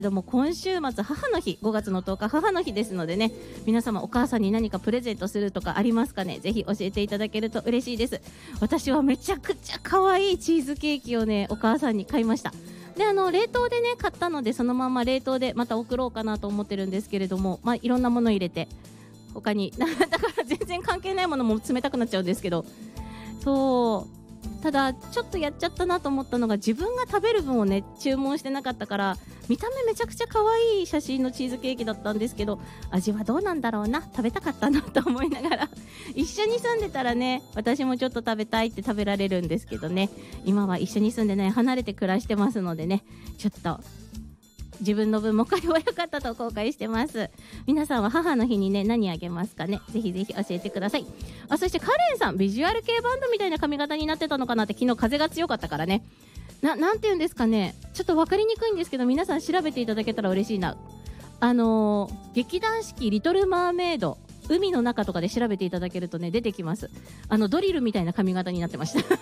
でも今週末母の日、5月の10日母の日ですのでね、皆様お母さんに何かプレゼントするとかありますかね。ぜひ教えていただけると嬉しいです。私はめちゃくちゃ可愛いチーズケーキをねお母さんに買いました。で冷凍でね買ったので、そのまま冷凍でまた送ろうかなと思ってるんですけれども、いろんなもの入れて、他にだから全然関係ないものも冷たくなっちゃうんですけど、そうただちょっとやっちゃったなと思ったのが、自分が食べる分をね注文してなかったから、見た目めちゃくちゃ可愛い写真のチーズケーキだったんですけど、味はどうなんだろうな、食べたかったなと思いながら一緒に住んでたらね、私もちょっと食べたいって食べられるんですけどね、今は一緒に住んでね離れて暮らしてますのでね、ちょっと自分の分も買えばよかったと後悔してます。皆さんは母の日にね何あげますかね。ぜひぜひ教えてください。そしてカレンさん、ビジュアル系バンドみたいな髪型になってたのかなって。昨日風が強かったからね、なんて言うんですかね、ちょっと分かりにくいんですけど、皆さん調べていただけたら嬉しいな。劇団四季リトルマーメイド、海の中とかで調べていただけるとね出てきます。ドリルみたいな髪型になってました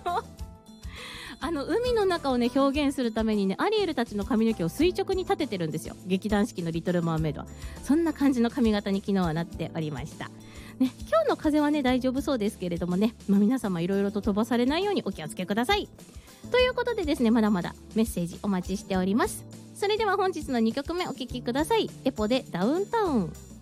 海の中をね表現するためにね、アリエルたちの髪の毛を垂直に立ててるんですよ、劇団四季のリトルマーメイドは。そんな感じの髪型に昨日はなっておりましたね。今日の風はね大丈夫そうですけれどもね、皆様いろいろと飛ばされないようにお気をつけください。ということでですね、まだまだメッセージお待ちしております。それでは本日の2曲目お聴きください。エポでダウンタウン。